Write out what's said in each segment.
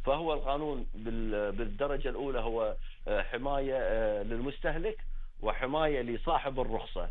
فهو القانون بالدرجة الأولى هو حماية للمستهلك وحماية لصاحب الرخصة.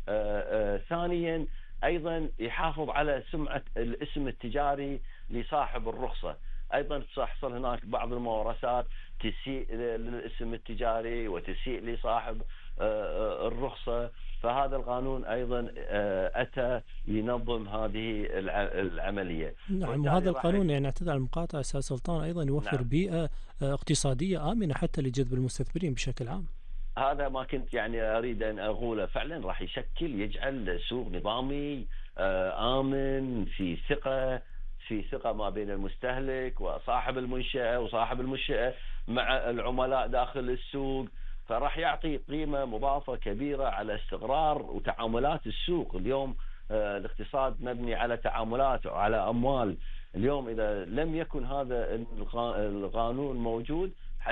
ثانيا أيضا يحافظ على سمعة الاسم التجاري لصاحب الرخصة. أيضا تحصل هناك بعض الممارسات تسيء للاسم التجاري وتسيء لصاحب الرخصة، فهذا القانون أيضا أتى ينظم هذه العملية. نعم، وهذا القانون يعني اعتذر عن المقاطعة أستاذ سلطان أيضا يوفر نعم. بيئة اقتصادية آمنة حتى لجذب المستثمرين بشكل عام. هذا ما كنت يعني أريد أن أقوله، فعلا راح يجعل سوق نظامي آمن، في ثقة ما بين المستهلك وصاحب المنشأة وصاحب المنشأة مع العملاء داخل السوق، فراح يعطي قيمة مضافة كبيرة على استقرار وتعاملات السوق. اليوم الاقتصاد مبني على تعاملات وعلى أموال. اليوم إذا لم يكن هذا القانون موجود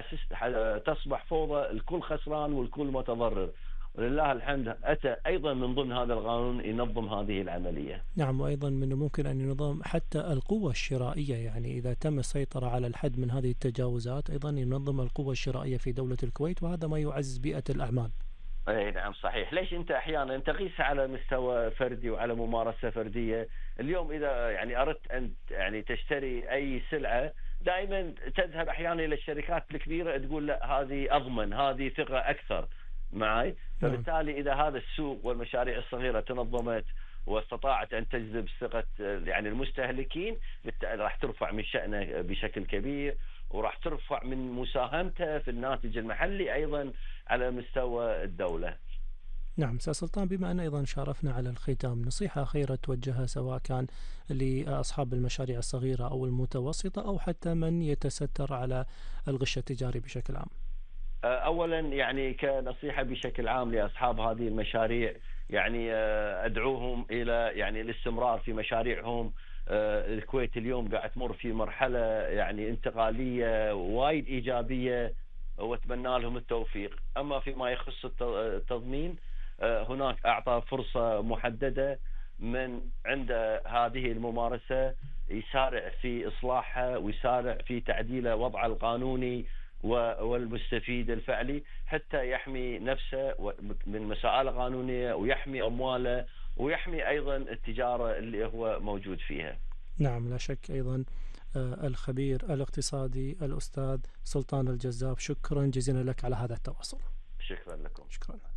تصبح فوضى، الكل خسران والكل متضرر. ولله الحمد أتى أيضا من ضمن هذا القانون ينظم هذه العملية. نعم، وأيضا منه ممكن أن ينظم حتى القوة الشرائية، يعني إذا تم السيطرة على الحد من هذه التجاوزات أيضا ينظم القوة الشرائية في دولة الكويت، وهذا ما يعزز بيئة الأعمال. اي نعم صحيح. ليش انت احيانا تقيسها على مستوى فردي وعلى ممارسه فرديه؟ اليوم اذا يعني اردت ان يعني تشتري اي سلعه، دائما تذهب احيانا الى الشركات الكبيره تقول لا هذه اضمن، هذه ثقه اكثر معي. فبالتالي اذا هذا السوق والمشاريع الصغيره تنظمت واستطاعت ان تجذب ثقه يعني المستهلكين، بالتالي راح ترفع من شأنه بشكل كبير، وراح ترفع من مساهمته في الناتج المحلي أيضا على مستوى الدولة. نعم أستاذ سلطان، بما أن أيضا شارفنا على الختام، نصيحة أخيرة توجهها سواء كان لأصحاب المشاريع الصغيرة أو المتوسطة أو حتى من يتستر على الغش التجاري بشكل عام. أولا يعني كنصيحة بشكل عام لأصحاب هذه المشاريع، يعني أدعوهم إلى يعني الاستمرار في مشاريعهم. الكويت اليوم قاعد تمر في مرحلة يعني انتقالية وايد إيجابية، واتمنى لهم التوفيق. أما فيما يخص التضمين، هناك أعطى فرصة محددة من عند هذه الممارسة يسارع في إصلاحها ويسارع في تعديل وضعه القانوني والمستفيد الفعلي، حتى يحمي نفسه من مسائل قانونية ويحمي أمواله ويحمي أيضا التجارة اللي هو موجود فيها. نعم لا شك. أيضا الخبير الاقتصادي الأستاذ سلطان الجزاب، شكرا جزيلا لك على هذا التواصل. شكرا لكم. شكرا.